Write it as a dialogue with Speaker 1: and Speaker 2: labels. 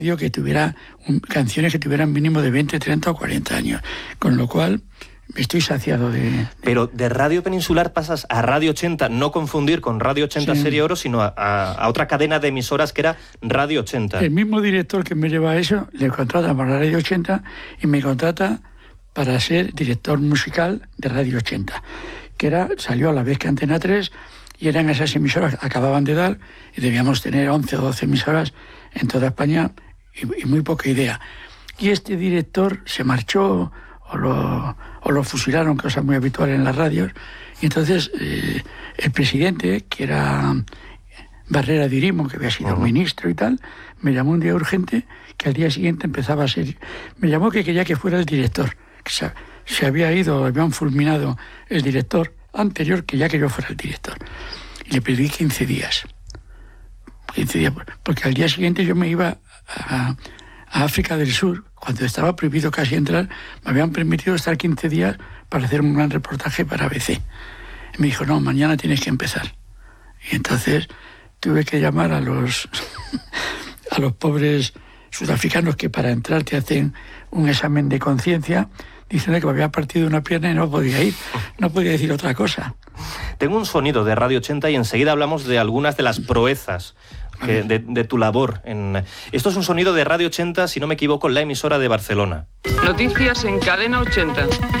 Speaker 1: radio que tuviera canciones que tuvieran mínimo de 20, 30 o 40 años. Con lo cual estoy saciado de...
Speaker 2: Pero de Radio Peninsular pasas a Radio 80, no confundir con Radio 80
Speaker 1: Sí.
Speaker 2: Serie Oro, sino a otra cadena de emisoras que era Radio 80.
Speaker 1: El mismo director que me lleva a eso, le contrata para Radio 80 y me contrata para ser director musical de Radio 80, que salió a la vez que Antena 3, y eran esas emisoras que acababan de dar, y debíamos tener 11 o 12 emisoras en toda España, y muy poca idea. Y este director se marchó, o lo fusilaron, cosa muy habitual en las radios, y entonces el presidente, que era Barrera de Irimo, que había sido ministro y tal, me llamó un día urgente, que al día siguiente empezaba a ser... Me llamó que quería que fuera el director, que se había ido, habían fulminado el director anterior, que ya que yo fuera el director. Y le pedí 15 días. 15 días, porque al día siguiente yo me iba a África del Sur, cuando estaba prohibido casi entrar, me habían permitido estar 15 días para hacer un gran reportaje para ABC. Y me dijo, no, mañana tienes que empezar. Y entonces tuve que llamar a los pobres sudafricanos que para entrar te hacen un examen de conciencia, diciendo que me había partido una pierna y no podía ir, no podía decir otra cosa.
Speaker 2: Tengo un sonido de Radio 80 y enseguida hablamos de algunas de las proezas de tu labor. Esto es un sonido de Radio 80, si no me equivoco, la emisora de Barcelona.
Speaker 3: Noticias en Cadena 80.